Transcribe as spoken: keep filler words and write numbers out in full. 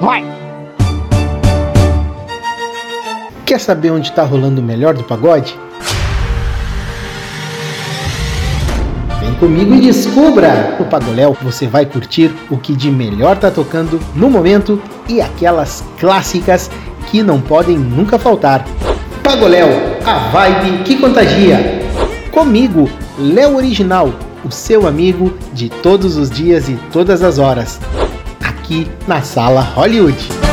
Vai! Quer saber onde tá rolando o melhor do pagode? Vem comigo e descubra! No Pagoléu você vai curtir o que de melhor tá tocando no momento e aquelas clássicas que não podem nunca faltar. Pagoléu, a vibe que contagia. Comigo, Léo Original, o seu amigo de todos os dias e todas as horas. Aqui na Sala Hollywood.